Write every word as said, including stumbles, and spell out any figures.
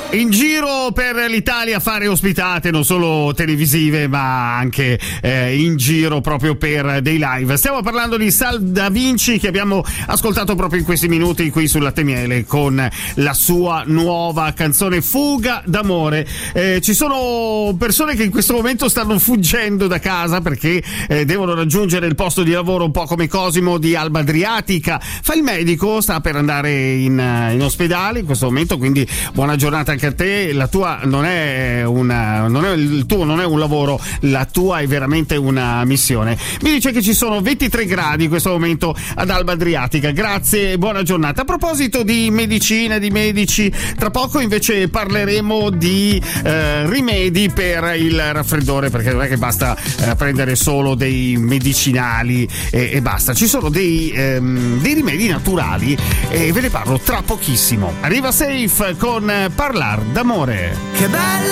In giro per l'Italia a fare ospitate non solo televisive ma anche eh, in giro proprio per dei live. Stiamo parlando di Sal Da Vinci, che abbiamo ascoltato proprio in questi minuti qui sul Latte Miele con la sua nuova canzone Fuga d'amore. Eh, ci sono persone che in questo momento stanno fuggendo da casa perché eh, devono raggiungere il posto di lavoro, un po' come Cosimo di Alba Adriatica. Fa il medico, sta per andare in, in ospedale in questo momento, quindi buona giornata anche a te. La tua non è una non è il tuo non è un lavoro, la tua è veramente una missione. Mi dice che ci sono ventitré gradi in questo momento ad Alba Adriatica. Grazie e buona giornata. A proposito di medicina, di medici, tra poco invece parleremo di eh, rimedi per il raffreddore, perché non è che basta eh, prendere solo dei medicinali e, e basta. Ci sono dei, ehm, dei rimedi naturali e ve ne parlo tra pochissimo. Arriva Safe con Parlar d'amore. Che bello!